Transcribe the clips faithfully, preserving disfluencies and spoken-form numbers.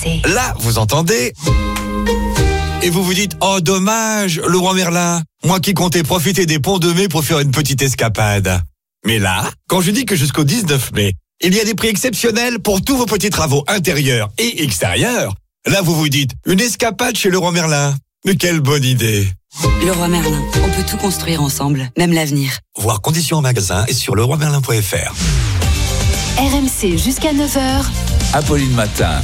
C. Là, vous entendez? Et vous vous dites, oh dommage, le roi Merlin, moi qui comptais profiter des ponts de mai pour faire une petite escapade. Mais là, quand je dis que jusqu'au dix-neuf mai, il y a des prix exceptionnels pour tous vos petits travaux intérieurs et extérieurs, là vous vous dites, une escapade chez le roi Merlin. Mais quelle bonne idée! Le roi Merlin, on peut tout construire ensemble, même l'avenir. Voir conditions en magasin et sur le roi merlin point f r. R M C jusqu'à neuf heures. Apolline Matin.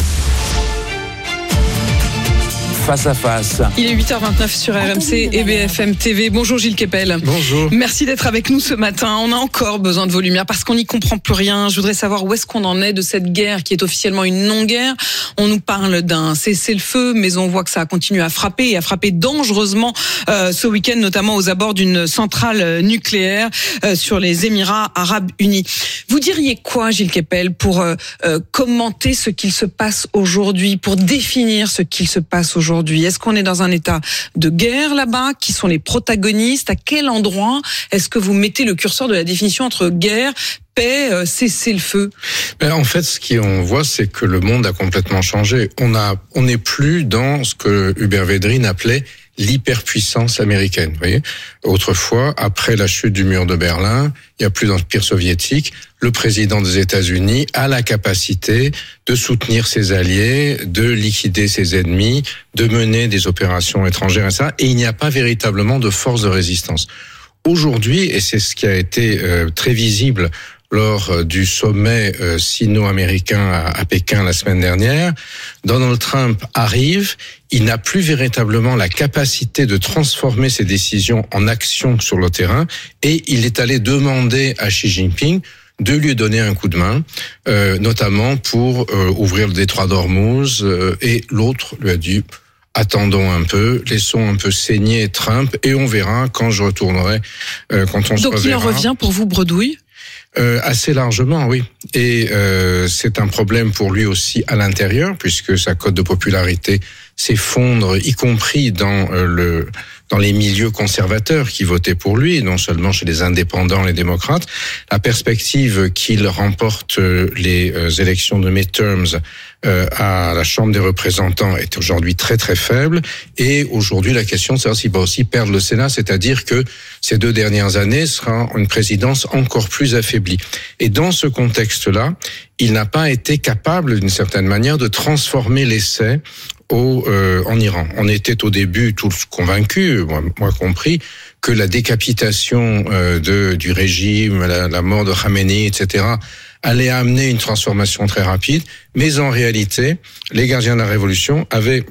Face à face. Il est huit heures vingt-neuf sur R M C et B F M T V. Bonjour Gilles Kepel. Bonjour. Merci d'être avec nous ce matin. On a encore besoin de vos lumières parce qu'on n'y comprend plus rien. Je voudrais savoir où est-ce qu'on en est de cette guerre qui est officiellement une non-guerre. On nous parle d'un cessez-le-feu, mais on voit que ça a continué à frapper et à frapper dangereusement euh, ce week-end, notamment aux abords d'une centrale nucléaire euh, sur les Émirats Arabes Unis. Vous diriez quoi, Gilles Kepel, pour euh, euh, commenter ce qu'il se passe aujourd'hui, pour définir ce qu'il se passe aujourd'hui? Aujourd'hui. Est-ce qu'on est dans un état de guerre là-bas? Qui sont les protagonistes? À quel endroit est-ce que vous mettez le curseur de la définition entre guerre, paix, euh, cessez-le-feu? Ben, en fait, ce qu'on voit, c'est que le monde a complètement changé. On a, on n'est plus dans ce que Hubert Védrine appelait l'hyperpuissance américaine. Vous voyez, autrefois, après la chute du mur de Berlin, il n'y a plus d'empire soviétique. Le président des États-Unis a la capacité de soutenir ses alliés, de liquider ses ennemis, de mener des opérations étrangères et ça. Et il n'y a pas véritablement de force de résistance. Aujourd'hui, et c'est ce qui a été euh, très visible lors du sommet euh, sino-américain à, à Pékin la semaine dernière, Donald Trump arrive, il n'a plus véritablement la capacité de transformer ses décisions en actions sur le terrain et il est allé demander à Xi Jinping de lui donner un coup de main, euh, notamment pour euh, ouvrir le détroit d'Ormuz euh, et l'autre lui a dit attendons un peu, laissons un peu saigner Trump et on verra quand je retournerai, euh, quand on se reverra. Donc il en revient pour vous bredouille? Euh, assez largement, oui. Et euh, c'est un problème pour lui aussi à l'intérieur, puisque sa cote de popularité s'effondre, y compris dans euh, le dans les milieux conservateurs qui votaient pour lui, non seulement chez les indépendants, les démocrates. La perspective qu'il remporte euh, les euh, élections de midterms euh, à la Chambre des représentants est aujourd'hui très très faible. Et aujourd'hui, la question c'est s'il va aussi perdre le Sénat, c'est-à-dire que ces deux dernières années sera une présidence encore plus affaiblie. Et dans ce contexte-là, il n'a pas été capable, d'une certaine manière, de transformer l'essai Au, euh, en Iran. On était au début tous convaincus, moi, moi compris, que la décapitation euh, de, du régime, la, la mort de Khamenei, et cetera, allait amener une transformation très rapide. Mais en réalité, les gardiens de la révolution avaient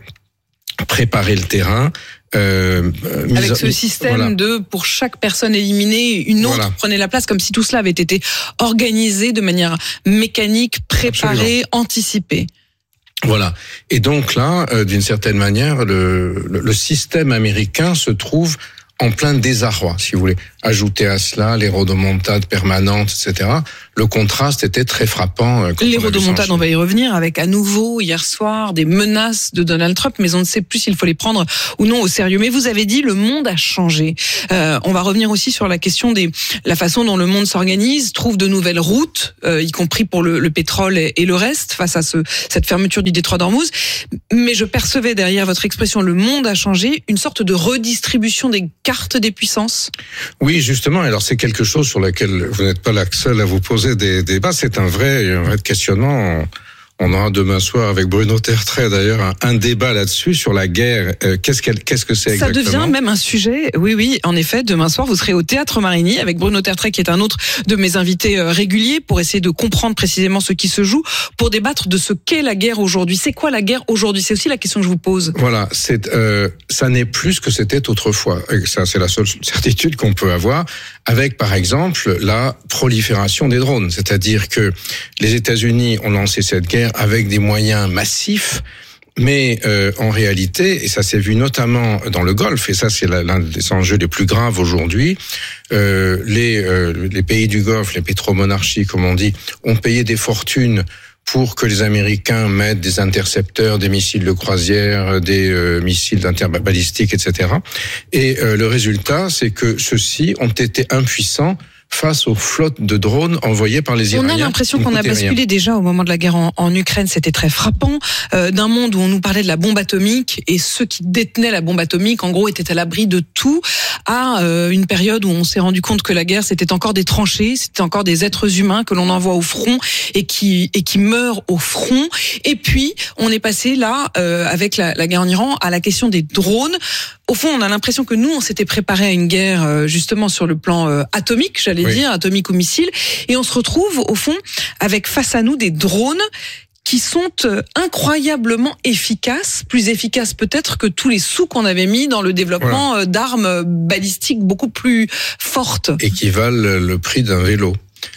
préparé le terrain. Euh, Avec ce système voilà. de, pour chaque personne éliminée, une autre voilà. prenait la place, comme si tout cela avait été organisé de manière mécanique, préparée, Absolument. anticipée. Voilà. Et donc là, euh, d'une certaine manière, le, le, le système américain se trouve en plein désarroi, si vous voulez. Ajouter à cela les rodomontades permanentes, et cetera. Le contraste était très frappant. Euh, les rodomontades, on va y revenir, avec à nouveau, hier soir, des menaces de Donald Trump, mais on ne sait plus s'il faut les prendre ou non au sérieux. Mais vous avez dit, le monde a changé. Euh, on va revenir aussi sur la question des, la façon dont le monde s'organise, trouve de nouvelles routes, euh, y compris pour le, le pétrole et, et le reste, face à ce, cette fermeture du détroit d'Ormuz. Mais je percevais derrière votre expression, le monde a changé, une sorte de redistribution des cartes des puissances. Oui, justement. Alors, c'est quelque chose sur lequel vous n'êtes pas la seule à vous poser des débats. C'est un vrai, un vrai questionnement. On aura demain soir avec Bruno Tertrais d'ailleurs un, un débat là-dessus sur la guerre. Euh, qu'est-ce qu'elle, qu'est-ce que c'est exactement? Ça devient même un sujet. Oui, oui. En effet, demain soir vous serez au Théâtre Marigny avec Bruno Tertrais qui est un autre de mes invités réguliers pour essayer de comprendre précisément ce qui se joue, pour débattre de ce qu'est la guerre aujourd'hui. C'est quoi la guerre aujourd'hui? C'est aussi la question que je vous pose. Voilà, c'est euh, ça n'est plus ce que c'était autrefois. Et ça, c'est la seule certitude qu'on peut avoir. Avec, par exemple, la prolifération des drones. C'est-à-dire que les États-Unis ont lancé cette guerre avec des moyens massifs, mais euh, en réalité, et ça s'est vu notamment dans le Golfe, et ça c'est l'un des enjeux les plus graves aujourd'hui, euh, les, euh, les pays du Golfe, les pétromonarchies, comme on dit, ont payé des fortunes pour que les Américains mettent des intercepteurs, des missiles de croisière, des euh, missiles interbalistiques, et cetera. Et euh, le résultat, c'est que ceux-ci ont été impuissants face aux flottes de drones envoyées par les Iraniens. On a l'impression qu'on a basculé rien. déjà au moment de la guerre en, en Ukraine, c'était très frappant, euh, d'un monde où on nous parlait de la bombe atomique et ceux qui détenaient la bombe atomique, en gros, étaient à l'abri de tout, à euh, une période où on s'est rendu compte que la guerre, c'était encore des tranchées, c'était encore des êtres humains que l'on envoie au front et qui et qui meurent au front. Et puis, on est passé là, euh, avec la, la guerre en Iran, à la question des drones. Au fond, on a l'impression que nous, on s'était préparé à une guerre euh, justement sur le plan euh, atomique, j'allais oui. dire, atomique ou missile, et on se retrouve au fond avec face à nous des drones qui sont euh, incroyablement efficaces, plus efficaces peut-être que tous les sous qu'on avait mis dans le développement ouais. euh, d'armes balistiques beaucoup plus fortes. Et qui valent le prix d'un vélo.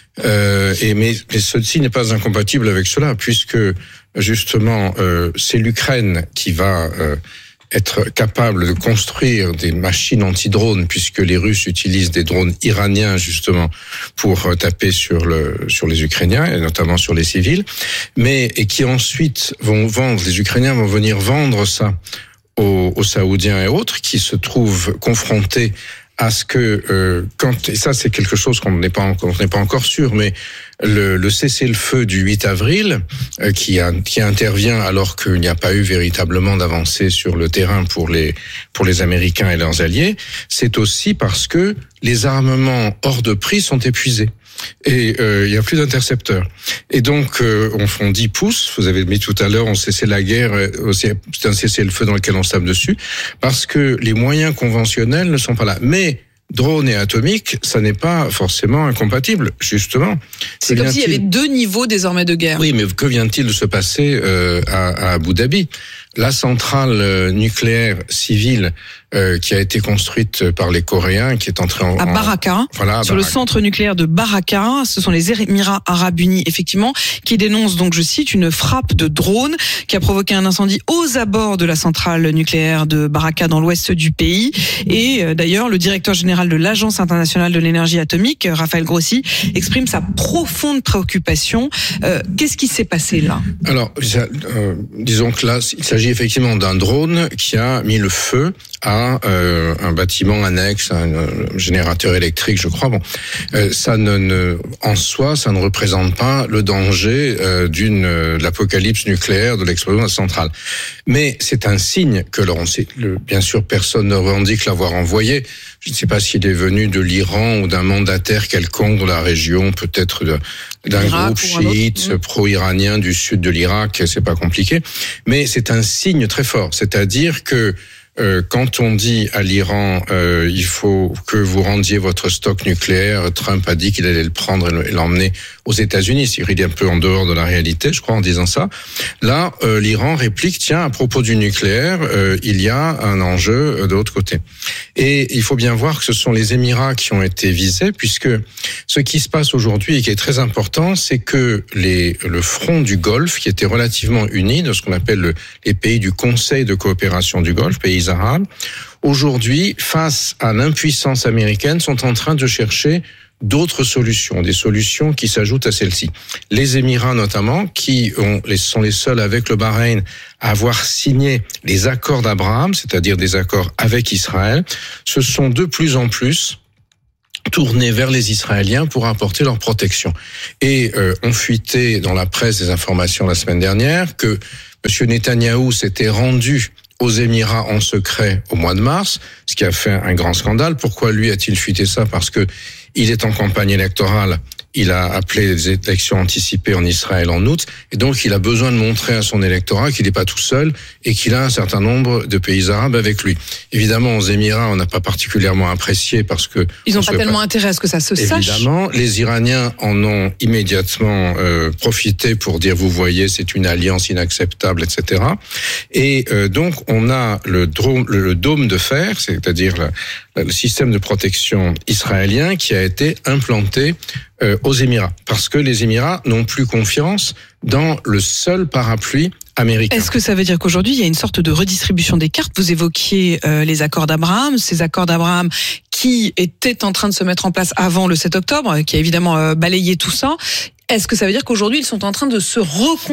Euh, et mais, mais ceci n'est pas incompatible avec cela, puisque justement, euh, c'est l'Ukraine qui va... Euh, être capable de construire des machines anti-drones, puisque les Russes utilisent des drones iraniens justement pour taper sur le sur les Ukrainiens et notamment sur les civils, mais et qui ensuite vont vendre, les Ukrainiens vont venir vendre ça aux, aux Saoudiens et autres qui se trouvent confrontés à ce que euh, quand et ça c'est quelque chose qu'on n'est pas encore, on n'est pas encore sûr, mais le, le cessez-le-feu du huit avril euh, qui, a, qui intervient alors qu'il n'y a pas eu véritablement d'avancée sur le terrain pour les pour les Américains et leurs alliés, c'est aussi parce que les armements hors de prix sont épuisés. Et euh, il y a plus d'intercepteurs. Et donc, euh, on fond dix pouces. Vous avez dit tout à l'heure, on cessait la guerre. Euh, c'est un cessez-le-feu dans lequel on se tape dessus, parce que les moyens conventionnels ne sont pas là. Mais drone et atomique, ça n'est pas forcément incompatible, justement. C'est comme s'il y avait deux niveaux désormais de guerre. Oui, mais que vient-il de se passer euh, à, à Abu Dhabi ? La centrale nucléaire civile euh, qui a été construite par les Coréens, qui est entrée en... À Baraka, en, voilà, à sur Baraka. Le centre nucléaire de Baraka, ce sont les Émirats Arabes Unis, effectivement, qui dénoncent, donc je cite, une frappe de drone qui a provoqué un incendie aux abords de la centrale nucléaire de Baraka dans l'ouest du pays. Et euh, d'ailleurs, le directeur général de l'Agence internationale de l'énergie atomique, Raphaël Grossi, exprime sa profonde préoccupation. Euh, qu'est-ce qui s'est passé là ? Alors, euh, disons que là, il s'agit effectivement d'un drone qui a mis le feu à euh, un bâtiment annexe, un, un générateur électrique, je crois. Bon, euh, ça ne, ne, en soi, ça ne représente pas le danger euh, d'une euh, de l'apocalypse nucléaire, de l'explosion de la centrale. Mais c'est un signe que, alors on sait, le, bien sûr, personne ne revendique l'avoir envoyé. Je ne sais pas s'il est venu de l'Iran ou d'un mandataire quelconque de la région, peut-être de, d'un groupe chiite pro-iranien du sud de l'Irak. C'est pas compliqué, mais c'est un signe très fort. C'est-à-dire que Euh, quand on dit à l'Iran, euh, il faut que vous rendiez votre stock nucléaire, Trump a dit qu'il allait le prendre et l'emmener aux États-Unis. Il est un peu en dehors de la réalité, je crois, en disant ça. Là, euh, l'Iran réplique, tiens, à propos du nucléaire, euh, il y a un enjeu de l'autre côté. Et il faut bien voir que ce sont les Émirats qui ont été visés, puisque ce qui se passe aujourd'hui et qui est très important, c'est que les, le front du Golfe, qui était relativement uni, de ce qu'on appelle le, les pays du Conseil de coopération du Golfe, pays arabes, aujourd'hui, face à l'impuissance américaine, sont en train de chercher d'autres solutions, des solutions qui s'ajoutent à celles-ci. Les Émirats notamment, qui ont, les, sont les seuls avec le Bahreïn à avoir signé les accords d'Abraham, c'est-à-dire des accords avec Israël, se sont de plus en plus tournés vers les Israéliens pour apporter leur protection. Et euh, ont fuité dans la presse des informations la semaine dernière que M. Netanyahou s'était rendu aux Émirats en secret au mois de mars, ce qui a fait un grand scandale. Pourquoi lui a-t-il fuité ça ? Parce que il est en campagne électorale. Il a appelé des élections anticipées en Israël en août, et donc il a besoin de montrer à son électorat qu'il n'est pas tout seul et qu'il a un certain nombre de pays arabes avec lui. Évidemment, aux Émirats, on n'a pas particulièrement apprécié parce que ils n'ont pas tellement pas... intérêt à ce que ça se Évidemment, sache. Évidemment, les Iraniens en ont immédiatement euh, profité pour dire, vous voyez, c'est une alliance inacceptable, et cetera. Et euh, donc, on a le, drôme, le, le dôme de fer, c'est-à-dire le, le système de protection israélien qui a été implanté euh, aux Émirats, parce que les Émirats n'ont plus confiance dans le seul parapluie américain. Est-ce que ça veut dire qu'aujourd'hui, il y a une sorte de redistribution des cartes ? Vous évoquiez euh, les accords d'Abraham, ces accords d'Abraham qui étaient en train de se mettre en place avant le sept octobre, qui a évidemment euh, balayé tout ça. Est-ce que ça veut dire qu'aujourd'hui, ils sont en train de se reconstituer ?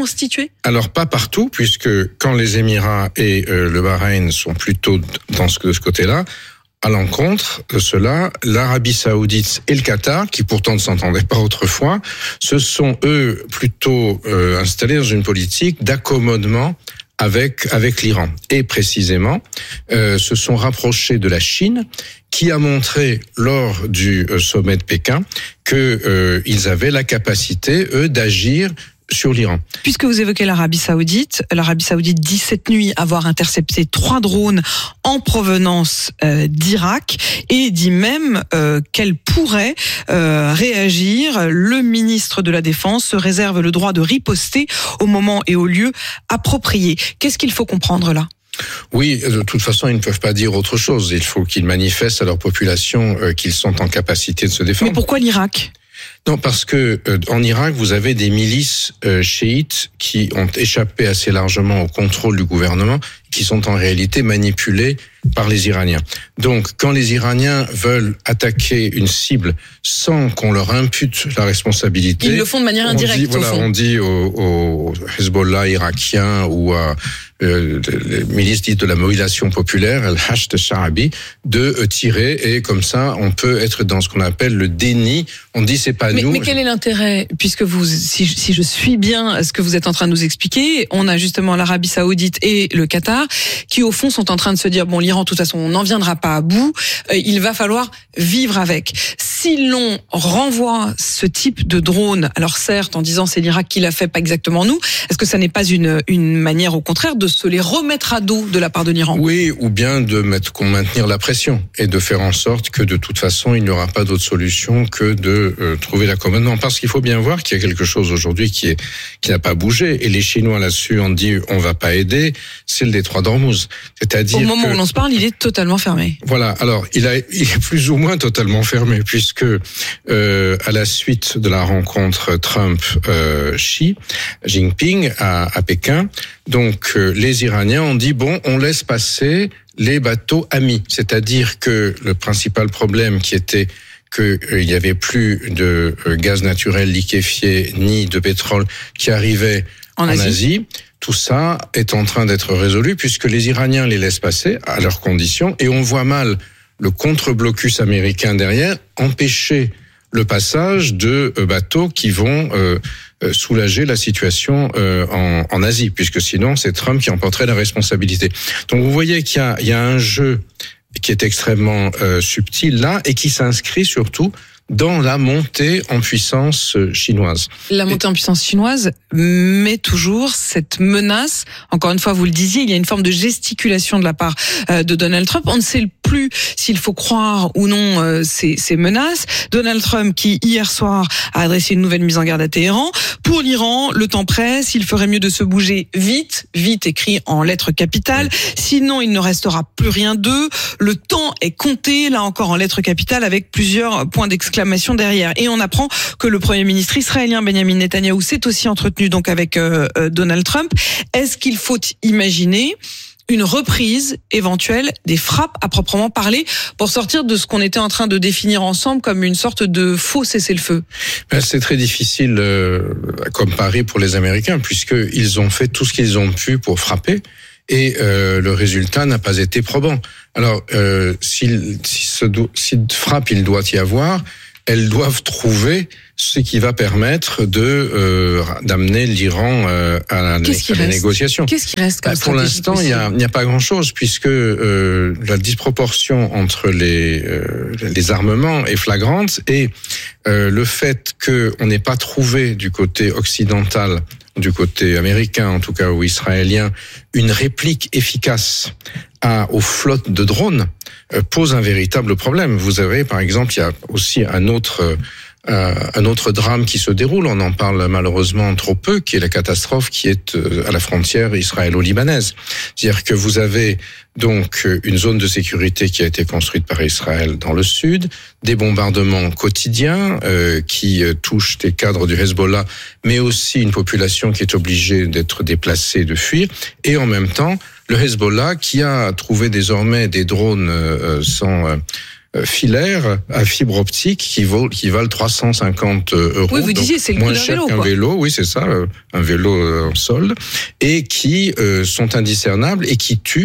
Alors, pas partout, puisque quand les Émirats et euh, le Bahreïn sont plutôt dans ce, de ce côté-là, à l'encontre de cela, l'Arabie Saoudite et le Qatar, qui pourtant ne s'entendaient pas autrefois, se sont eux plutôt euh, installés dans une politique d'accommodement avec avec l'Iran. Et précisément, euh, se sont rapprochés de la Chine, qui a montré lors du euh, sommet de Pékin que euh, ils avaient la capacité, eux, d'agir sur l'Iran. Puisque vous évoquez l'Arabie Saoudite, l'Arabie Saoudite dit cette nuit avoir intercepté trois drones en provenance euh, d'Irak et dit même euh, qu'elle pourrait euh, réagir. Le ministre de la Défense se réserve le droit de riposter au moment et au lieu appropriés. Qu'est-ce qu'il faut comprendre là ? Oui, de toute façon, ils ne peuvent pas dire autre chose. Il faut qu'ils manifestent à leur population euh, qu'ils sont en capacité de se défendre. Mais pourquoi l'Irak ? Non, parce que euh, en Irak, vous avez des milices euh, chiites qui ont échappé assez largement au contrôle du gouvernement, qui sont en réalité manipulées par les Iraniens. Donc, quand les Iraniens veulent attaquer une cible sans qu'on leur impute la responsabilité, ils le font de manière indirecte. On dit, voilà, au fond. on dit au, au Hezbollah irakien ou à euh, les milices dites de la mobilisation populaire, Al-Hashd Sha'abi, de euh, tirer et comme ça, on peut être dans ce qu'on appelle le déni. On dit c'est pas mais, nous. Mais quel est l'intérêt, puisque vous, si, si je suis bien ce que vous êtes en train de nous expliquer, on a justement l'Arabie Saoudite et le Qatar qui au fond sont en train de se dire bon, l'Iran, de toute façon, on n'en viendra pas à bout. Euh, il va falloir vivre avec. Si l'on renvoie ce type de drone, alors certes, en disant c'est l'Irak qui l'a fait, pas exactement nous, est-ce que ça n'est pas une une manière, au contraire, de se les remettre à dos de la part de l'Iran ? Oui, ou bien de mettre, qu'on maintenir la pression et de faire en sorte que de toute façon, il n'y aura pas d'autre solution que de euh, trouver l'accommodement. Parce qu'il faut bien voir qu'il y a quelque chose aujourd'hui qui est qui n'a pas bougé. Et les Chinois là-dessus ont dit on va pas aider. C'est le détroit d'Ormuz. C'est-à-dire au moment que, où l'on se parle, il est totalement fermé. Voilà. Alors, il a, il est plus ou moins totalement fermé puisque euh, à la suite de la rencontre Trump-Xi Jinping à, à Pékin, donc euh, les Iraniens ont dit bon, on laisse passer les bateaux amis. C'est-à-dire que le principal problème qui était qu'il euh, n'y avait plus de euh, gaz naturel liquéfié ni de pétrole qui arrivait en, en Asie. Asie. Tout ça est en train d'être résolu puisque les Iraniens les laissent passer à leurs conditions et on voit mal le contre-blocus américain derrière empêcher le passage de bateaux qui vont euh, soulager la situation euh, en, en Asie, puisque sinon c'est Trump qui emporterait la responsabilité. Donc vous voyez qu'il y a, il y a un jeu qui est extrêmement euh, subtil là et qui s'inscrit surtout dans la montée en puissance chinoise. La montée en puissance chinoise met toujours cette menace. Encore une fois, vous le disiez, il y a une forme de gesticulation de la part de Donald Trump. On ne sait plus s'il faut croire ou non ces, ces menaces. Donald Trump qui, hier soir, a adressé une nouvelle mise en garde à Téhéran. Pour l'Iran, le temps presse. Il ferait mieux de se bouger vite, vite écrit en lettres capitales. Sinon, il ne restera plus rien d'eux. Le temps est compté, là encore en lettres capitales, avec plusieurs points d'exclamation derrière. Et on apprend que le Premier ministre israélien Benjamin Netanyahou s'est aussi entretenu donc avec euh, Donald Trump. Est-ce qu'il faut imaginer une reprise éventuelle des frappes à proprement parler pour sortir de ce qu'on était en train de définir ensemble comme une sorte de faux cessez-le-feu? C'est très difficile euh, comme pari pour les Américains puisqu'ils ont fait tout ce qu'ils ont pu pour frapper. Et euh, le résultat n'a pas été probant. Alors, euh, s'il, si, ce do, si de frappe il doit y avoir, elles doivent trouver ce qui va permettre de euh, d'amener l'Iran euh, à la, à la négociation. Qu'est-ce qui reste comme bah, Pour l'instant, il y a, il n'y a pas grand-chose puisque euh, la disproportion entre les euh, les armements est flagrante et euh, le fait qu'on n'ait pas trouvé du côté occidental, du côté américain en tout cas ou israélien, une réplique efficace à, aux flottes de drones euh, pose un véritable problème. Vous avez par exemple, il y a aussi un autre euh, un autre drame qui se déroule, on en parle malheureusement trop peu, qui est la catastrophe qui est euh, à la frontière israélo-libanaise. C'est-à-dire que vous avez donc une zone de sécurité qui a été construite par Israël dans le sud, des bombardements quotidiens euh, qui euh, touchent des cadres du Hezbollah, mais aussi une population qui est obligée d'être déplacée, de fuir, et en même temps le Hezbollah qui a trouvé désormais des drones euh, sans euh, filaire à fibre optique qui vaut qui valent trois cent cinquante euros. Oui, vous disiez c'est le moins prix d'un cher vélo, qu'un quoi. vélo, oui c'est ça, un vélo en solde, et qui euh, sont indiscernables et qui tuent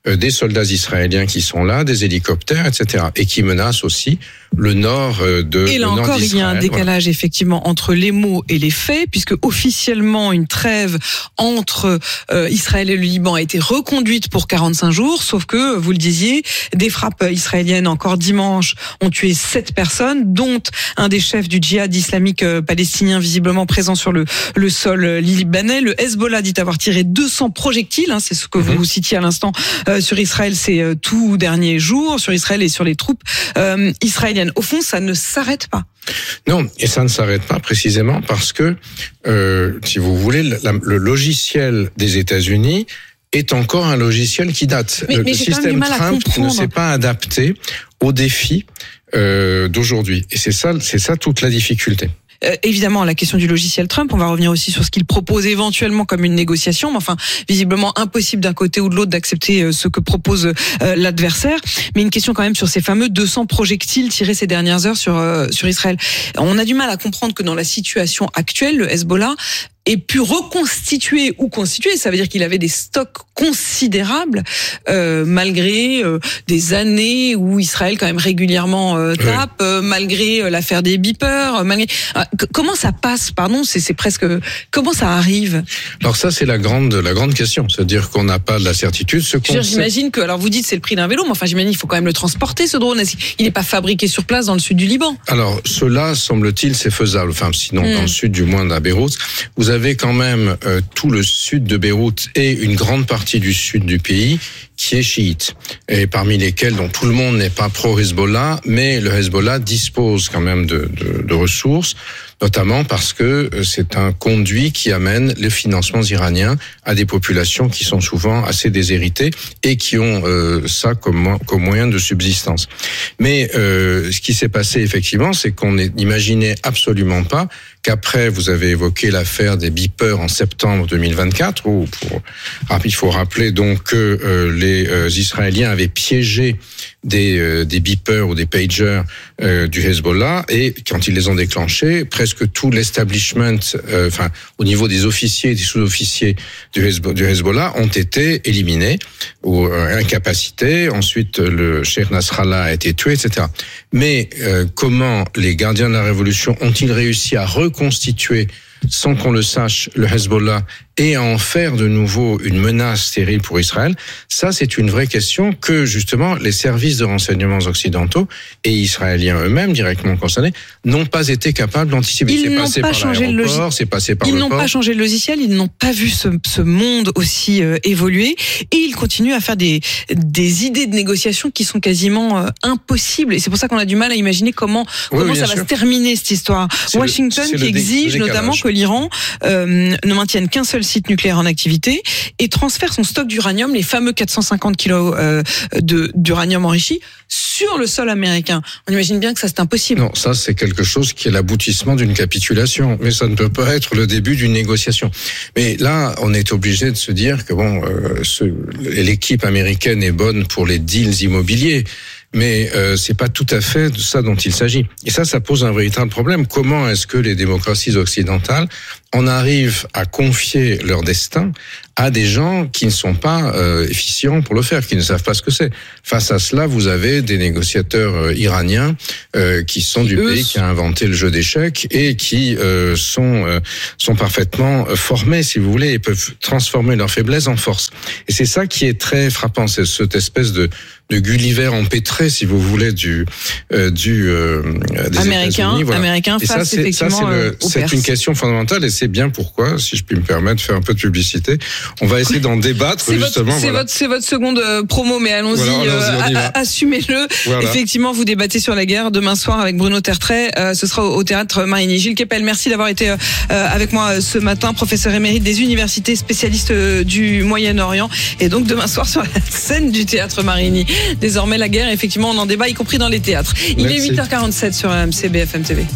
euh, des soldats israéliens qui sont là, des hélicoptères, et cetera, et qui menacent aussi le nord euh, de Et là le nord encore, il y a un d'Israël. décalage Voilà. effectivement entre les mots et les faits, puisque officiellement une trêve entre euh, Israël et le Liban a été reconduite pour quarante-cinq jours, sauf que, vous le disiez, des frappes israéliennes encore dimanche ont tué sept personnes, dont un des chefs du djihad islamique euh, palestinien visiblement présent sur le, le sol euh, libanais. Le Hezbollah dit avoir tiré deux cents projectiles, hein, c'est ce que Mm-hmm. vous citiez à l'instant, euh, sur Israël ces euh, tout derniers jours, sur Israël et sur les troupes euh, israéliennes. Au fond, ça ne s'arrête pas. Non, et ça ne s'arrête pas précisément parce que, euh, si vous voulez, le, la, le logiciel des États-Unis est encore un logiciel qui date. Mais- le mais le j'ai quand même du système mal à Trump ne comprendre. s'est pas adapté aux défis euh, d'aujourd'hui. Et c'est ça, c'est ça toute la difficulté. Euh, évidemment, la question du logiciel Trump, on va revenir aussi sur ce qu'il propose éventuellement comme une négociation, mais enfin, visiblement impossible d'un côté ou de l'autre d'accepter euh, ce que propose euh, l'adversaire. Mais une question quand même sur ces fameux deux cents projectiles tirés ces dernières heures sur euh, sur Israël. On a du mal à comprendre que dans la situation actuelle, le Hezbollah ait pu reconstituer ou constituer, ça veut dire qu'il avait des stocks considérables euh, malgré euh, des années où Israël quand même régulièrement euh, tape, Oui. euh, malgré euh, l'affaire des beepers, euh, malgré euh, c- comment ça passe, pardon, c'est c'est presque comment ça arrive. Alors ça, c'est la grande, la grande question. C'est-à-dire qu'on n'a pas de la certitude. Ce Je veux qu'on dire, sait- J'imagine que, alors vous dites c'est le prix d'un vélo, mais enfin j'imagine il faut quand même le transporter ce drone. Est-ce qu'il n'est pas fabriqué sur place dans le sud du Liban? Alors, cela, semble-t-il, c'est faisable. Enfin, sinon, Mm. dans le sud, du moins, à Beyrouth. Vous avez quand même euh, tout le sud de Beyrouth et une grande partie du sud du pays qui est chiite. Et parmi lesquels, dont tout le monde n'est pas pro-Hezbollah, mais le Hezbollah dispose quand même de, de, de ressources, notamment parce que c'est un conduit qui amène les financements iraniens à des populations qui sont souvent assez déshéritées et qui ont euh, ça comme, mo- comme moyen de subsistance. Mais euh, ce qui s'est passé effectivement, c'est qu'on n'imaginait absolument pas qu'après, vous avez évoqué l'affaire des beepers en septembre deux mille vingt-quatre, où pour, ah, il faut rappeler donc que euh, les euh, Israéliens avaient piégé des, euh, des beepers ou des pagers euh, du Hezbollah, et quand ils les ont déclenchés, presque tout l'establishment, euh, enfin au niveau des officiers et des sous-officiers du, Hezbo- du Hezbollah ont été éliminés ou euh, incapacités. Ensuite, le Cheikh Nasrallah a été tué, et cetera. Mais euh, comment les gardiens de la révolution ont-ils réussi à reconstituer, sans qu'on le sache, le Hezbollah et à en faire de nouveau une menace stérile pour Israël? Ça, c'est une vraie question que, justement, les services de renseignements occidentaux et israéliens eux-mêmes, directement concernés, n'ont pas été capables d'anticiper. Ils C'est n'ont passé pas par changé le l'aéroport, logis- c'est passé par Ils le n'ont port. pas changé le logiciel, ils n'ont pas vu ce, ce monde aussi euh, évoluer, et ils continuent à faire des, des idées de négociation qui sont quasiment euh, impossibles. Et c'est pour ça qu'on a du mal à imaginer comment, Oui, comment bien ça va sûr. se terminer cette histoire. C'est le- Washington c'est qui le dé- exige le notamment décalage. que l'Iran euh, ne maintienne qu'un seul site nucléaire en activité et transfère son stock d'uranium, les fameux quatre cent cinquante kilos euh, de, d'uranium enrichi, sur le sol américain. On imagine bien que ça c'est impossible. Non, ça c'est quelque chose qui est l'aboutissement d'une capitulation, mais ça ne peut pas être le début d'une négociation. Mais là, on est obligé de se dire que bon, euh, ce, l'équipe américaine est bonne pour les deals immobiliers, mais euh, c'est pas tout à fait de ça dont il s'agit. Et ça, ça pose un véritable problème. Comment est-ce que les démocraties occidentales en arrivent à confier leur destin à des gens qui ne sont pas euh, efficients pour le faire, qui ne savent pas ce que c'est? Face à cela, vous avez des négociateurs euh, iraniens euh, qui sont du Eux, pays qui a inventé le jeu d'échecs et qui euh, sont euh, sont parfaitement formés, si vous voulez, et peuvent transformer leur faiblesse en force. Et c'est ça qui est très frappant, c'est cette espèce de de Gulliver empêtré, si vous voulez, du euh, du euh, des Américain, États-Unis, voilà. américain Et ça, face c'est, ça, effectivement c'est, le- euh, aux c'est Perses. une question fondamentale et c'est bien pourquoi, si je puis me permettre de faire un peu de publicité, on va essayer d'en débattre C'est votre, justement. c'est voilà. votre, c'est votre seconde euh, promo, mais allons-y, Voilà, allons-y, euh, on y a- va. a- assumez-le. Voilà. Effectivement, vous débattez sur la guerre demain soir avec Bruno Tertrais. Euh, ce sera au, au théâtre Marigny. Gilles Kepel, merci d'avoir été euh, avec moi euh, ce matin, professeur émérite des universités, spécialiste euh, du Moyen-Orient, et donc demain soir sur la scène du théâtre Marigny. Désormais, la guerre, effectivement, on en débat, y compris dans les théâtres. Il Merci. est huit heures quarante-sept sur R M C B F M T V.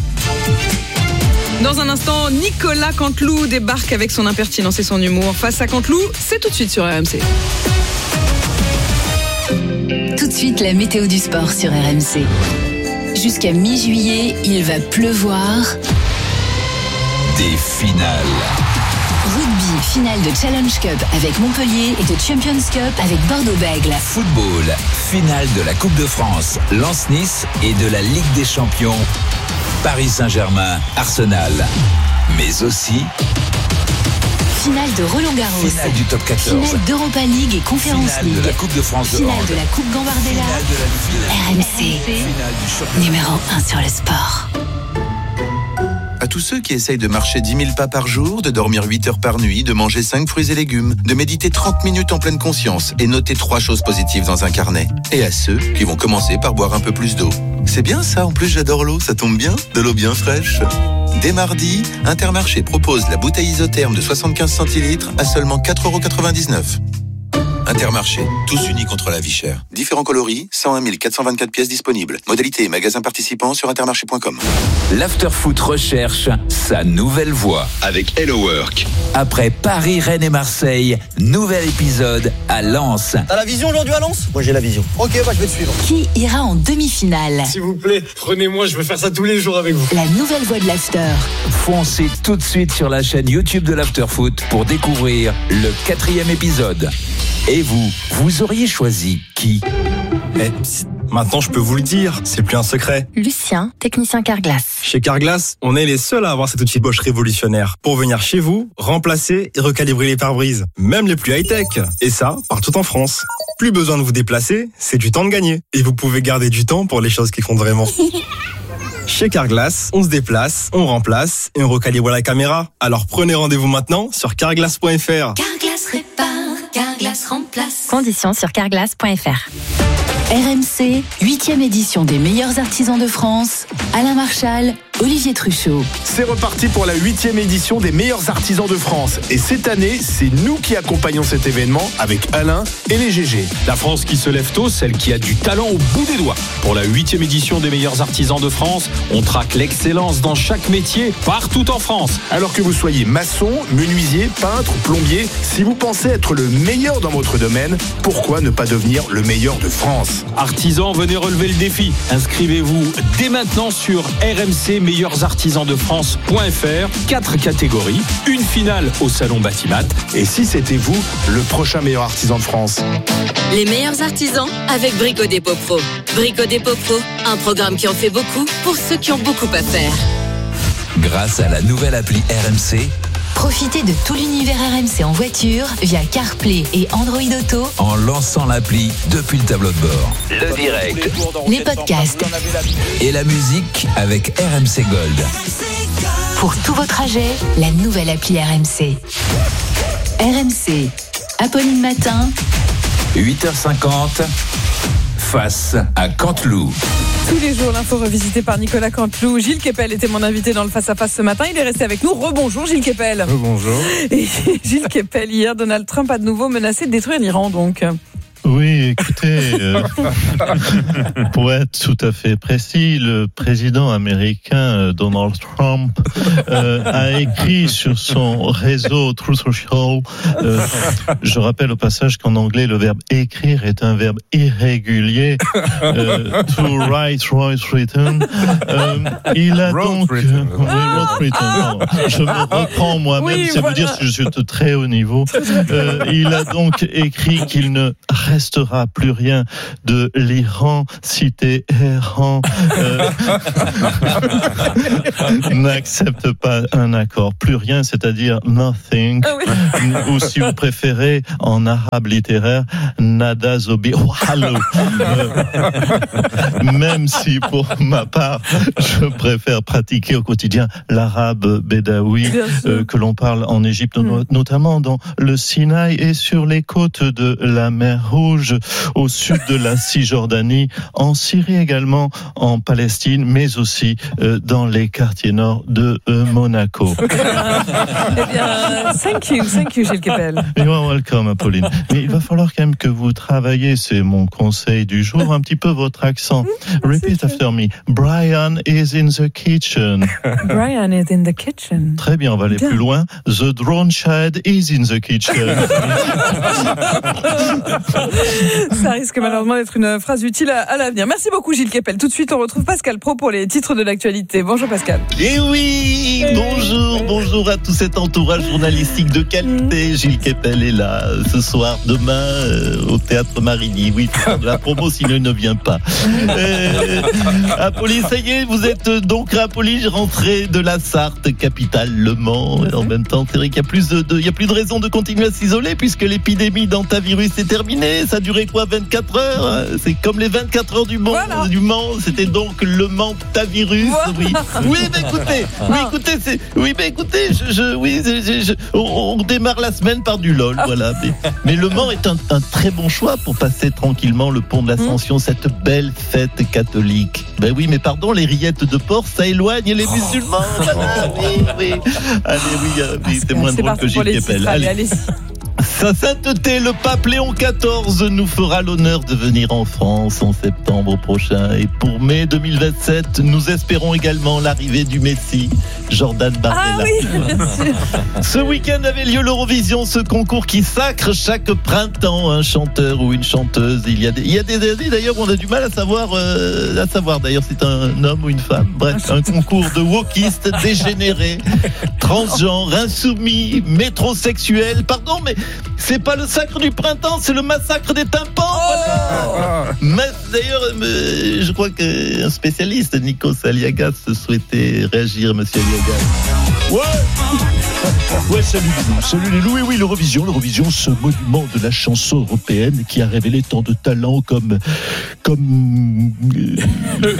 Dans un instant, Nicolas Canteloup débarque avec son impertinence et son humour. Face à Canteloup, c'est tout de suite sur R M C. Tout de suite, la météo du sport sur R M C. Jusqu'à mi-juillet, il va pleuvoir. Des finales. Rugby, finale de Challenge Cup avec Montpellier et de Champions Cup avec Bordeaux-Bègles. Football, finale de la Coupe de France, Lens-Nice et de la Ligue des Champions, Paris Saint-Germain, Arsenal. Mais aussi finale de Roland-Garros, finale du top quatorze, finale d'Europa League et Conference finale League, de la Coupe de France de finale hand, de la Coupe Gambardella. finale de la R M C, finale du championnat. numéro un sur le sport. À tous ceux qui essayent de marcher dix mille pas par jour, de dormir huit heures par nuit, de manger cinq fruits et légumes, de méditer trente minutes en pleine conscience et noter trois choses positives dans un carnet. Et à ceux qui vont commencer par boire un peu plus d'eau. C'est bien ça, en plus j'adore l'eau, ça tombe bien, de l'eau bien fraîche. Dès mardi, Intermarché propose la bouteille isotherme de soixante-quinze centilitres à seulement quatre euros quatre-vingt-dix-neuf. Intermarché, tous unis contre la vie chère. Différents coloris, cent un mille quatre cent vingt-quatre pièces disponibles. Modalité et magasins participants sur intermarché point com. L'Afterfoot recherche sa nouvelle voix. Avec Hello Work. Après Paris, Rennes et Marseille, nouvel épisode à Lens. T'as la vision aujourd'hui à Lens ? Moi j'ai la vision. Ok, bah je vais te suivre. Qui ira en demi-finale ? S'il vous plaît, prenez-moi, je veux faire ça tous les jours avec vous. La nouvelle voix de l'After. Foncez tout de suite sur la chaîne YouTube de l'Afterfoot pour découvrir le quatrième épisode. Et vous, vous auriez choisi qui ? Eh, psst, maintenant je peux vous le dire, c'est plus un secret. Lucien, technicien Carglass. Chez Carglass, on est les seuls à avoir cet outil Bosch révolutionnaire pour venir chez vous, remplacer et recalibrer les pare-brises, même les plus high-tech. Et ça, partout en France. Plus besoin de vous déplacer, c'est du temps de gagner. Et vous pouvez garder du temps pour les choses qui comptent vraiment. Chez Carglass, on se déplace, on remplace et on recalibre la caméra. Alors prenez rendez-vous maintenant sur carglass point f r. Carglass répare, Carglass remplace. Conditions sur carglass point f r. R M C, huitième édition des meilleurs artisans de France. Alain Marchal, Olivier Truchot. C'est reparti pour la huitième édition des meilleurs artisans de France. Et cette année, c'est nous qui accompagnons cet événement avec Alain et les G G. La France qui se lève tôt, celle qui a du talent au bout des doigts. Pour la huitième édition des meilleurs artisans de France, on traque l'excellence dans chaque métier, partout en France. Alors que vous soyez maçon, menuisier, peintre, plombier, si vous pensez être le meilleur dans votre domaine, pourquoi ne pas devenir le meilleur de France ? Artisans, venez relever le défi. Inscrivez-vous dès maintenant sur r m c meilleurs artisans de france point f r. Quatre catégories, une finale au salon Batimat. Et si c'était vous, le prochain meilleur artisan de France ? Les meilleurs artisans avec Brico Dépôt Pro. Brico Dépôt Pro, un programme qui en fait beaucoup pour ceux qui ont beaucoup à faire. Grâce à la nouvelle appli R M C, profitez de tout l'univers R M C en voiture via CarPlay et Android Auto en lançant l'appli depuis le tableau de bord. Le direct, les podcasts et la musique avec R M C Gold. Pour tous vos trajets, la nouvelle appli R M C. R M C, Apolline Matin, huit heures cinquante, face à Canteloup. Tous les jours, l'info revisitée par Nicolas Canteloup. Gilles Kepel était mon invité dans le face-à-face ce matin. Il est resté avec nous. Rebonjour Gilles Kepel. Rebonjour. Et Gilles Kepel, hier, Donald Trump a de nouveau menacé de détruire l'Iran, donc. Oui, écoutez, euh, pour être tout à fait précis, le président américain Donald Trump euh, a écrit sur son réseau Truth Social, euh, je rappelle au passage qu'en anglais le verbe écrire est un verbe irrégulier, euh, to write, write, written. Euh, il a donc, euh, oui, wrote, written, non, je me reprends moi-même, oui, ça voilà. veut dire que je suis de très haut niveau. Euh, il a donc écrit qu'il ne restera plus rien de l'Iran, cité errant, euh, n'accepte pas un accord, plus rien, c'est-à-dire nothing, ah oui. Ou si vous préférez, en arabe littéraire, nada zobi wallo. Euh, même si pour ma part, je préfère pratiquer au quotidien l'arabe bédaoui euh, que l'on parle en Égypte, mm. notamment dans le Sinaï et sur les côtes de la mer Rouge, au sud de la Cisjordanie, en Syrie également, en Palestine, mais aussi euh, dans les quartiers nord de euh, Monaco. Eh bien, thank you, thank you, Gilles Kepel. You are welcome, Apolline. Mais il va falloir quand même que vous travaillez, c'est mon conseil du jour, un petit peu votre accent. Repeat after me. Brian is in the kitchen. Brian is in the kitchen. Très bien, on va aller bien. Plus loin. The drone child is in the kitchen. Ça risque malheureusement d'être une phrase utile à, à l'avenir. Merci beaucoup Gilles Kepel. Tout de suite, on retrouve Pascal Pro pour les titres de l'actualité. Bonjour Pascal. Et oui, bonjour, bonjour à tout cet entourage journalistique de qualité. Gilles Kepel est là ce soir, demain euh, au Théâtre Marigny. Oui, il faut faire de la promo, sinon il ne vient pas. Euh, Apolline, ça y est, vous êtes donc à Apolline, rentrée de la Sarthe, capitale Le Mans. Et en même temps, c'est vrai qu'il y a plus de, de, il y a plus de raison de continuer à s'isoler puisque l'épidémie d'antavirus est terminée. Ça a duré quoi, vingt-quatre heures? C'est comme les vingt-quatre heures du Mans. Voilà. Du Mans, c'était donc le Mantavirus. Voilà. Oui, oui, mais écoutez, oui, écoutez, c'est, oui, mais écoutez, je, je oui, je, je, on, on démarre la semaine par du LOL, voilà. Mais, mais Le Mans est un, un très bon choix pour passer tranquillement le pont de l'Ascension, mmh. cette belle fête catholique. Ben oui, mais pardon, les rillettes de porc, ça éloigne les musulmans. Oh. Voilà, oui, oui. Allez, oui, oui, c'est, c'est moins drôle que Gilles Kepel. Allez, allez. Sa sainteté, le pape Léon quatorze, nous fera l'honneur de venir en France en septembre prochain. Et pour mai deux mille vingt-sept, nous espérons également l'arrivée du Messie, Jordan Bardella. Ah oui, bien sûr. Ce week-end avait lieu l'Eurovision, ce concours qui sacre chaque printemps un chanteur ou une chanteuse. Il y a des, il y a des années d'ailleurs où on a du mal à savoir, euh, à savoir d'ailleurs si c'est un homme ou une femme. Bref, un concours de wokistes dégénérés, transgenres, insoumis, métrosexuels. Pardon, mais c'est pas le sacre du printemps, c'est le massacre des tympans. Oh voilà. Mais, d'ailleurs, euh, je crois qu'un spécialiste, Nikos Aliagas, souhaitait réagir, monsieur Aliagas. Ouais Ouais, salut les loups, salut les loups. Et oui, l'Eurovision, l'Eurovision, ce monument de la chanson européenne qui a révélé tant de talents comme... comme... Euh,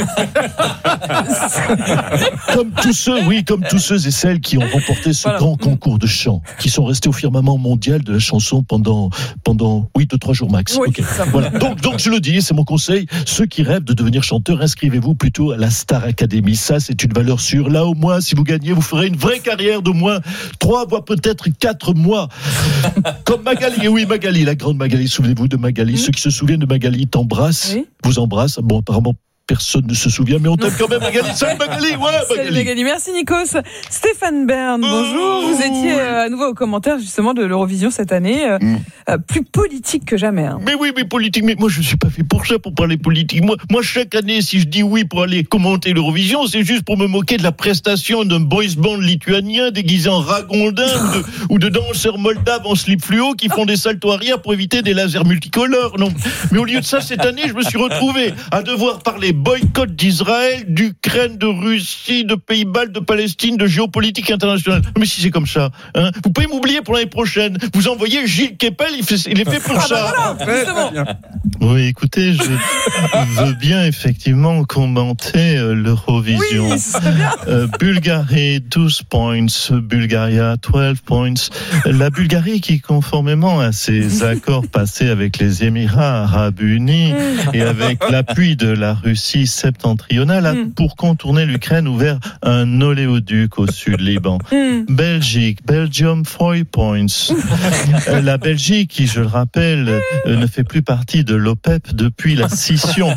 comme tous ceux, oui, comme tous ceux et celles qui ont remporté ce voilà. grand concours de chant, qui sont restés au firmament mondial de la chanson pendant, pendant, oui, deux, trois jours max. Oui, okay. Voilà. Donc, donc, je le dis, c'est mon conseil. Ceux qui rêvent de devenir chanteurs, inscrivez-vous plutôt à la Star Academy. Ça, c'est une valeur sûre. Là, au moins, si vous gagnez, vous ferez une vraie carrière d'au moins trois, voire peut-être quatre mois. Comme Magali. Et oui, Magali, la grande Magali. Souvenez-vous de Magali. Mmh. Ceux qui se souviennent de Magali t'embrassent, oui. vous embrassent. Bon, apparemment, personne ne se souvient, mais on t'aime quand même, Magali. Salut Magali, ouais, Magali. Salut Magali, merci Nikos. Stéphane Bern, bonjour. Vous étiez euh, à nouveau au commentaire justement de l'Eurovision cette année, euh, mm. euh, plus politique que jamais. Hein. Mais oui, mais politique. Mais moi, je suis pas fait pour ça, pour parler politique. Moi, moi, chaque année, si je dis oui pour aller commenter l'Eurovision, c'est juste pour me moquer de la prestation d'un boys band lituanien déguisé en ragondin ou, de, ou de danseurs moldaves en slip fluo qui font des saltos arrière pour éviter des lasers multicolores. Non. Mais au lieu de ça, cette année, je me suis retrouvé à devoir parler boycott d'Israël, d'Ukraine, de Russie, de Pays-Bas, de Palestine, de géopolitique internationale. Mais si c'est comme ça, hein, vous pouvez m'oublier pour l'année prochaine. Vous envoyez Gilles Kepel, il, fait, il est fait pour ah ça. Bah voilà, justement. Oui, écoutez, je veux bien effectivement commenter euh, l'Eurovision. Oui, ce serait bien. Euh, Bulgarie, douze points. Bulgaria, douze points. La Bulgarie qui, conformément à ses accords passés avec les Émirats Arabes Unis et avec l'appui de la Russie septentrionale, a mm. pour contourner l'Ukraine ouvert un oléoduc au sud Liban. Mm. Belgique, Belgium, four points. La Belgique, qui, je le rappelle, mm. ne fait plus partie de l'OPEP depuis la scission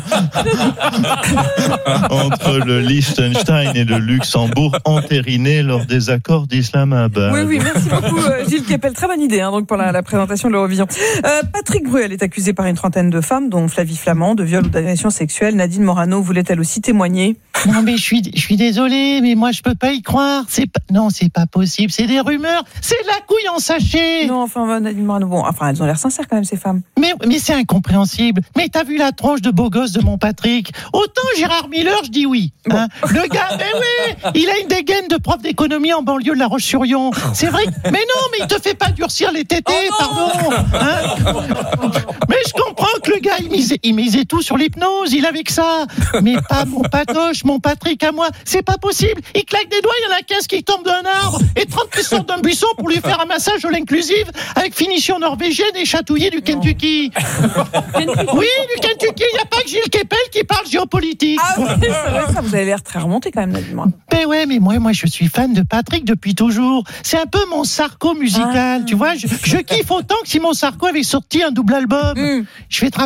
entre le Liechtenstein et le Luxembourg, entériné lors des accords d'Islamabad. Oui, oui, merci beaucoup Gilles Kepel. Très bonne idée hein, donc pour la, la présentation de l'Eurovision. Euh, Patrick Bruel est accusé par une trentaine de femmes, dont Flavie Flamand, de viol ou d'agression sexuelle. Nadine Morano voulait-elle aussi témoigner? Non mais je suis, je suis désolée, mais moi je peux pas y croire. C'est pas, non, c'est pas possible. C'est des rumeurs. C'est de la couille en sachet. Non, enfin Nadine Morano, bon, enfin elles ont l'air sincères quand même ces femmes. Mais, mais c'est incompréhensible. Mais t'as vu la tronche de beau gosse de mon Patrick? Autant Gérard Miller, je dis oui. Bon. Hein, le gars, mais oui, il a une dégaine de prof d'économie en banlieue de La Roche-sur-Yon. C'est vrai. Mais non, mais il te fait pas durcir les tétés, oh pardon. Hein, mais je comprends que le gars il misait, il misait tout sur l'hypnose. Il avait que ça. Mais pas mon patoche, mon Patrick à moi. C'est pas possible. Il claque des doigts, il y en a quinze qui tombent d'un arbre et trente qui sortent d'un buisson pour lui faire un massage à l'inclusive avec finition norvégienne et chatouillé du Kentucky. Oui, du Kentucky. Il n'y a pas que Gilles Kepel qui parle géopolitique. Ah oui, c'est vrai, ça. Vous avez l'air très remonté quand même, Nadine. Ben ouais, mais moi, moi, je suis fan de Patrick depuis toujours. C'est un peu mon Sarko musical. Ah. Tu vois, je, je kiffe autant que si mon Sarko avait sorti un double album. Mm. Je vais te raconter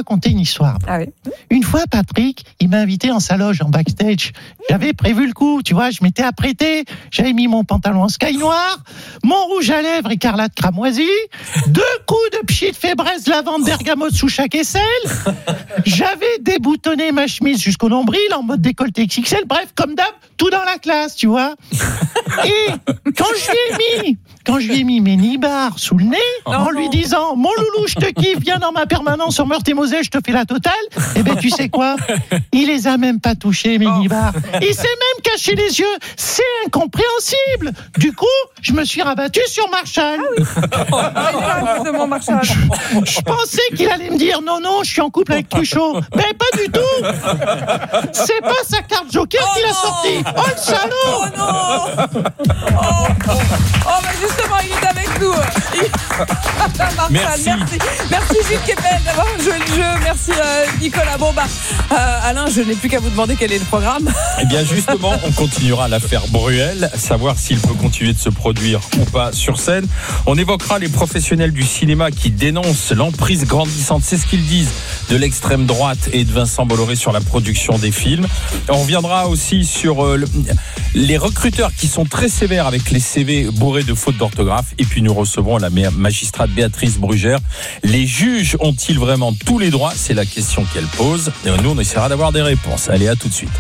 raconter une histoire. Ah oui. Une fois, Patrick, il m'a invité en sa loge, en backstage. J'avais prévu le coup, tu vois, je m'étais apprêté. J'avais mis mon pantalon en sky noir, mon rouge à lèvres écarlate cramoisi, deux coups de pchit fébraise lavande bergamote sous chaque aisselle. J'avais déboutonné ma chemise jusqu'au nombril en mode décolleté X X L. Bref, comme d'hab, tout dans la classe, tu vois. Et quand je lui ai mis, quand je lui ai mis mes nibards sous le nez, oh en non. lui disant, mon loulou, je te kiffe, viens dans ma permanence sur Meurthe-et-Moselle, je te fais la totale. Eh ben, tu sais quoi? Il les a même pas touchés, mes oh. nibards. Il s'est même caché les yeux. C'est incompréhensible. Du coup, je me suis rabattu sur Marshall. Ah oui. Marshall. Je, je pensais qu'il allait me dire, non, non, je suis en couple avec Cruchot. Mais pas du tout. C'est pas sa carte joker oh qu'il a sorti. Oh, le salaud. Oh non. Oh, oh. oh bah justement, il est avec nous. Marshall, merci. merci. Merci Gilles Kepel d'avoir joué le jeu. Merci euh, Nicolas. Bon bah, euh, Alain, je n'ai plus qu'à vous demander quel est le programme. Eh bien justement, on continuera l'affaire Bruel, savoir s'il peut continuer de se produire ou pas sur scène. On évoquera les professionnels du cinéma qui dénoncent l'emprise grandissante, c'est ce qu'ils disent, de l'extrême droite et de Vincent Bolloré sur la production des films. On reviendra aussi sur euh, le, les recruteurs qui sont très sévères avec les C V bourrés de fautes d'orthographe. Et puis nous recevrons la magistrate Béatrice Brugère. Les juges ont-ils vraiment tous les droits? C'est la question qu'elle pose. Et nous, on essaiera d'avoir des réponses. Allez, à tout de suite.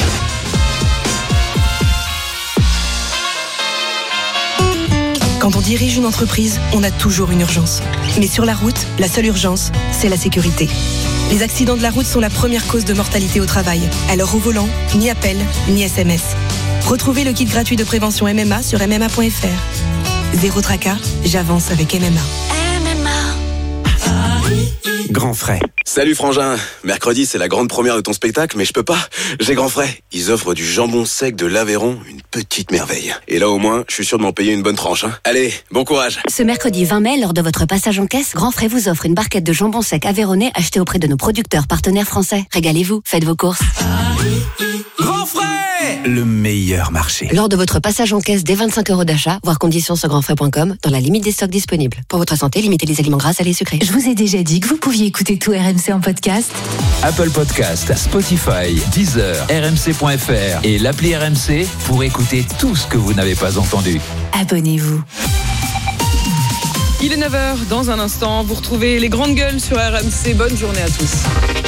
Quand on dirige une entreprise, on a toujours une urgence. Mais sur la route, la seule urgence, c'est la sécurité. Les accidents de la route sont la première cause de mortalité au travail. Alors au volant, ni appel, ni S M S. Retrouvez le kit gratuit de prévention M M A sur m m a point f r. Zéro tracas, j'avance avec M M A. M M A. Grand frais. Salut frangin, mercredi c'est la grande première de ton spectacle, mais je peux pas, j'ai grand frais. Ils offrent du jambon sec de l'Aveyron, une petite merveille. Et là au moins, je suis sûr de m'en payer une bonne tranche. Hein. Allez, bon courage. Ce mercredi vingt mai, lors de votre passage en caisse, Grand Frais vous offre une barquette de jambon sec aveyronnais achetée auprès de nos producteurs partenaires français. Régalez-vous, faites vos courses. Grand frais, le meilleur marché. Lors de votre passage en caisse dès vingt-cinq euros d'achat, voir conditions sur grand frais point com, dans la limite des stocks disponibles. Pour votre santé, limitez les aliments gras, salés et sucrés. Je vous ai déjà dit que vous pouviez écouter tout R M C en podcast. Apple Podcast, Spotify, Deezer, R M C point F R et l'appli R M C pour écouter tout ce que vous n'avez pas entendu. Abonnez-vous. Il est neuf heures, dans un instant, vous retrouvez les grandes gueules sur R M C. Bonne journée à tous.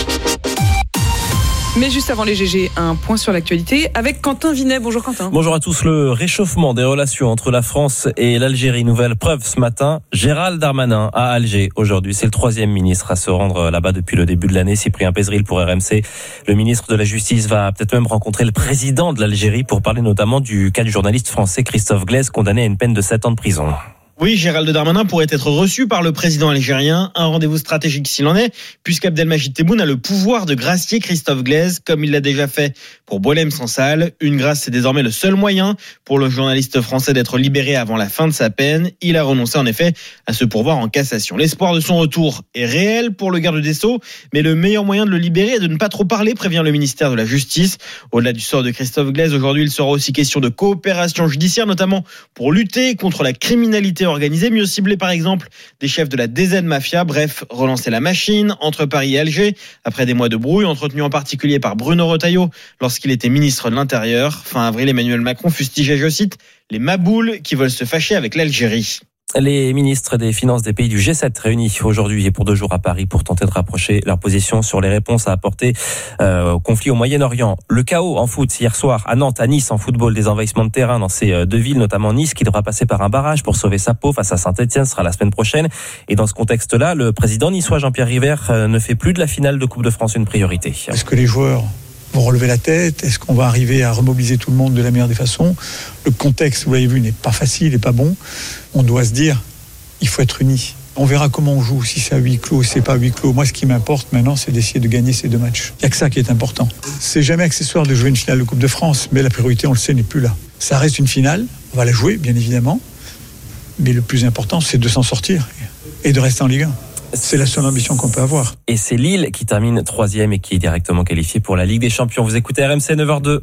Mais juste avant les G G, un point sur l'actualité avec Quentin Vinet. Bonjour Quentin. Bonjour à tous. Le réchauffement des relations entre la France et l'Algérie. Nouvelle preuve ce matin. Gérald Darmanin à Alger aujourd'hui. C'est le troisième ministre à se rendre là-bas depuis le début de l'année. Cyprien Pézeril pour R M C. Le ministre de la Justice va peut-être même rencontrer le président de l'Algérie pour parler notamment du cas du journaliste français Christophe Glaise, condamné à une peine de sept ans de prison. Oui, Gérald Darmanin pourrait être reçu par le président algérien, un rendez-vous stratégique s'il en est, puisqu'Abdelmajid Tebboune a le pouvoir de gracier Christophe Glaise, comme il l'a déjà fait pour Boualem Sansal. Une grâce, c'est désormais le seul moyen pour le journaliste français d'être libéré avant la fin de sa peine. Il a renoncé en effet à se pourvoir en cassation. L'espoir de son retour est réel pour le garde des Sceaux, mais le meilleur moyen de le libérer est de ne pas trop parler, prévient le ministère de la Justice. Au-delà du sort de Christophe Glaise, aujourd'hui, il sera aussi question de coopération judiciaire, notamment pour lutter contre la criminalité organisée, mieux cibler par exemple des chefs de la D Z Mafia, bref, relancer la machine entre Paris et Alger, après des mois de brouille, entretenus en particulier par Bruno Retailleau lorsqu'il était ministre de l'Intérieur. Fin avril, Emmanuel Macron fustigeait, je cite, les maboules qui veulent se fâcher avec l'Algérie. Les ministres des Finances des pays du G sept réunis aujourd'hui et pour deux jours à Paris pour tenter de rapprocher leur position sur les réponses à apporter euh, au conflit au Moyen-Orient. Le chaos en foot hier soir à Nantes, à Nice en football, des envahissements de terrain dans ces deux villes, notamment Nice qui devra passer par un barrage pour sauver sa peau face à Saint-Etienne, ce sera la semaine prochaine. Et dans ce contexte-là, le président niçois Jean-Pierre River ne fait plus de la finale de Coupe de France une priorité. Est-ce que les joueurs vont relever la tête? Est-ce qu'on va arriver à remobiliser tout le monde de la meilleure des façons? Le contexte, vous l'avez vu, n'est pas facile, n'est pas bon. On doit se dire, il faut être unis. On verra comment on joue, si c'est à huis clos, si c'est pas à huis clos. Moi, ce qui m'importe maintenant, c'est d'essayer de gagner ces deux matchs. Il n'y a que ça qui est important. C'est jamais accessoire de jouer une finale de Coupe de France, mais la priorité, on le sait, n'est plus là. Ça reste une finale, on va la jouer, bien évidemment. Mais le plus important, c'est de s'en sortir et de rester en Ligue un. C'est la seule ambition qu'on peut avoir. Et c'est Lille qui termine troisième et qui est directement qualifié pour la Ligue des Champions. Vous écoutez R M C neuf heures deux.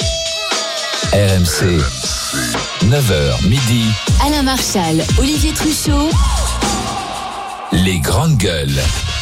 R M C, neuf heures midi. Alain Marchal, Olivier Truchot. Les grandes gueules.